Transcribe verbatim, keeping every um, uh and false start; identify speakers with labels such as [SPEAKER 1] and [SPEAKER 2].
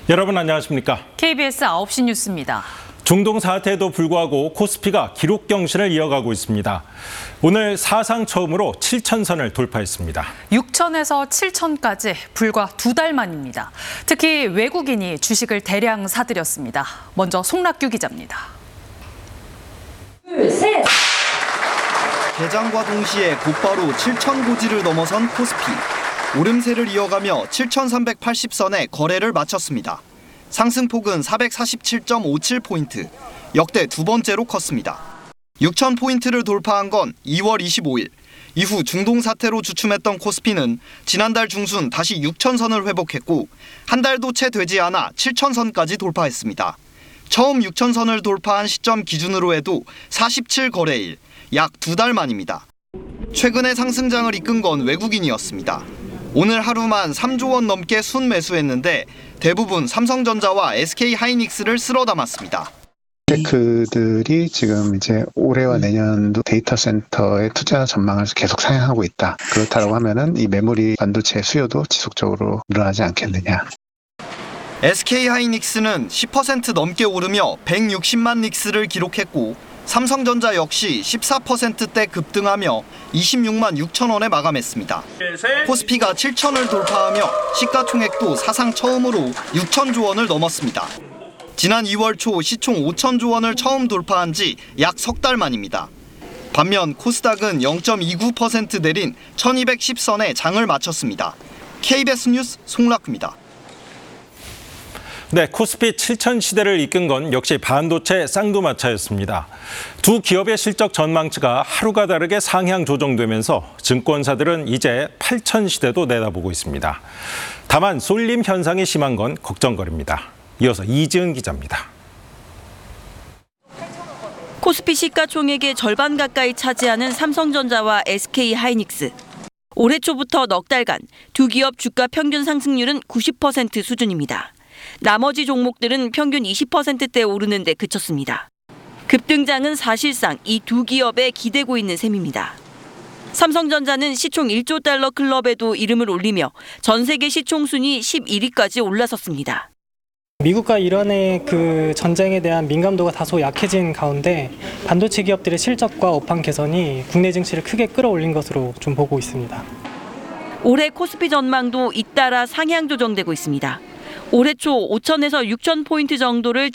[SPEAKER 1] 여러분 안녕하십니까?
[SPEAKER 2] 케이비에스 아홉 시 뉴스입니다.
[SPEAKER 1] 중동 사태에도 불구하고 코스피가 기록 경신을 이어가고 있습니다. 오늘 사상 처음으로 칠천 선을 돌파했습니다.
[SPEAKER 2] 육천에서 칠천까지 불과 두 달 만입니다. 특히 외국인이 주식을 대량 사들였습니다. 먼저 송락규 기자입니다.
[SPEAKER 3] 둘, 셋.
[SPEAKER 4] 개장과 동시에 곧바로 칠천 고지를 넘어선 코스피. 오름세를 이어가며 칠천삼백팔십 선에 거래를 마쳤습니다. 상승폭은 사백사십칠 점 오칠 포인트, 역대 두 번째로 컸습니다. 육천 포인트를 돌파한 건 이월 이십오일. 이후 중동 사태로 주춤했던 코스피는 지난달 중순 다시 육천 선을 회복했고 한 달도 채 되지 않아 칠천 선까지 돌파했습니다. 처음 육천 선을 돌파한 시점 기준으로 해도 사십칠 거래일, 약 두 달 만입니다. 최근의 상승장을 이끈 건 외국인이었습니다. 오늘 하루만 삼조 원 넘게 순매수했는데 대부분 삼성전자와 에스케이하이닉스를 쓸어 담았습니다.
[SPEAKER 5] 그들이 지금 이제 올해와 내년도 데이터 센터의 투자 전망을 계속 상향하고 있다. 그렇다고 하면은 이 메모리 반도체 수요도 지속적으로 늘어나지 않겠느냐.
[SPEAKER 4] 에스케이하이닉스는 십 퍼센트 넘게 오르며 백육십만 닉스를 기록했고 삼성전자 역시 십사 퍼센트대 급등하며 이십육만 육천 원에 마감했습니다. 코스피가 칠천을 돌파하며 시가총액도 사상 처음으로 육천조 원을 넘었습니다. 지난 이월 초 시총 오천조 원을 처음 돌파한 지 약 석 달 만입니다. 반면 코스닥은 영 점 이구 퍼센트 내린 천이백십 선에 장을 마쳤습니다. 케이비에스 뉴스 송락규입니다.
[SPEAKER 1] 네, 코스피 칠천 시대를 이끈 건 역시 반도체 쌍두마차였습니다. 두 기업의 실적 전망치가 하루가 다르게 상향 조정되면서 증권사들은 이제 팔천 시대도 내다보고 있습니다. 다만 쏠림 현상이 심한 건 걱정거리입니다. 이어서 이지은 기자입니다.
[SPEAKER 6] 코스피 시가총액의 절반 가까이 차지하는 삼성전자와 에스케이하이닉스. 올해 초부터 넉 달간 두 기업 주가 평균 상승률은 구십 퍼센트 수준입니다. 나머지 종목들은 평균 이십 퍼센트대 오르는 데 그쳤습니다. 급등장은 사실상 이 두 기업에 기대고 있는 셈입니다. 삼성전자는 시총 일조 달러 클럽에도 이름을 올리며 전 세계 시총 순위 십일 위까지 올라섰습니다.
[SPEAKER 7] 미국과 이란의 그 전쟁에 대한 민감도가 다소 약해진 가운데 반도체 기업들의 실적과 업황 개선이 국내 증시를 크게 끌어올린 것으로 좀 보고 있습니다.
[SPEAKER 6] 올해 코스피 전망도 잇따라 상향 조정되고 있습니다. 올해 초 오천에서 육천 포인트 정도를